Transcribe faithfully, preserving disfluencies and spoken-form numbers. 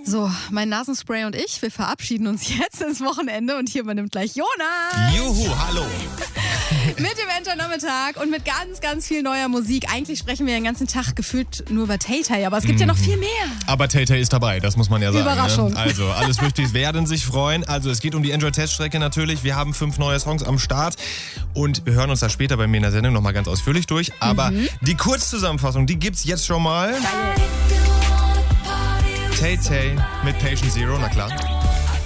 So, mein Nasenspray und ich, wir verabschieden uns jetzt ins Wochenende und hier übernimmt gleich Jonas. Juhu, hallo. Mit dem Enjoy-Nachmittag und mit ganz, ganz viel neuer Musik. Eigentlich sprechen wir den ganzen Tag gefühlt nur über Tay-Tay, aber es gibt mhm. ja noch viel mehr. Aber Tay-Tay ist dabei, das muss man ja sagen. Überraschung. Ne? Also, alles Flüchtis werden sich freuen. Also, es geht um die Enjoy-Teststrecke natürlich. Wir haben fünf neue Songs am Start und wir hören uns das später bei mir in der Sendung nochmal ganz ausführlich durch. Aber mhm. die Kurzzusammenfassung, die gibt's jetzt schon mal. Tay-Tay mit Patient Zero, na klar.